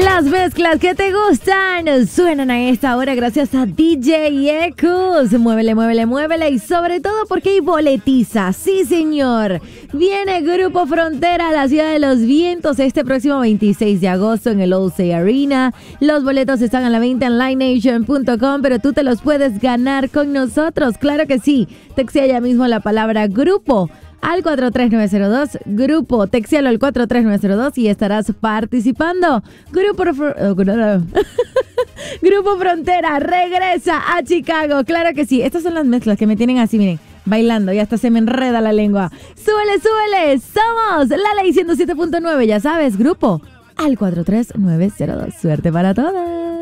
Las mezclas que te gustan suenan a esta hora gracias a DJ Ecos. Muévele, muévele, muévele y sobre todo porque hay boletiza. Sí, señor. Viene Grupo Frontera a la Ciudad de los Vientos este próximo 26 de agosto en el Allstate Arena. Los boletos están a la venta en livenation.com, pero tú te los puedes ganar con nosotros. Claro que sí. Textea ya mismo la palabra grupo al 43902, grupo, textéalo al 43902 y estarás participando. Grupo Frontera regresa a Chicago, claro que sí. Estas son las mezclas que me tienen así, miren, bailando y hasta se me enreda la lengua. Súbele, súbele, somos la Ley 107.9, ya sabes, grupo al 43902. Suerte para todas.